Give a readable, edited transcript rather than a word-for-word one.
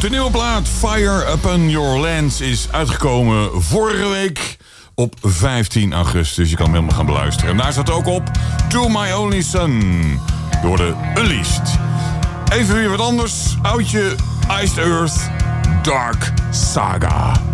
De nieuwe plaat Fire Upon Your Lands is uitgekomen vorige week op 15 augustus. Je kan hem helemaal gaan beluisteren. En daar staat ook op To My Only Son door de Unleashed. Even weer wat anders. Oudje Iced Earth Dark Saga.